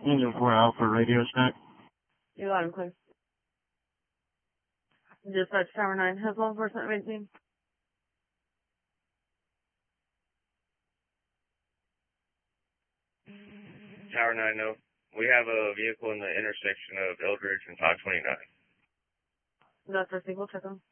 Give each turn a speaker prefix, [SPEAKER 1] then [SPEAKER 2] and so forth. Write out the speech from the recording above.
[SPEAKER 1] Engine 4 Alpha radio stack.
[SPEAKER 2] You got him clear. Dispatch Tower 9 has law enforcement waiting.
[SPEAKER 3] Tower 9, no. We have a vehicle in the intersection of Eldridge and 529.
[SPEAKER 2] That's our single, check on.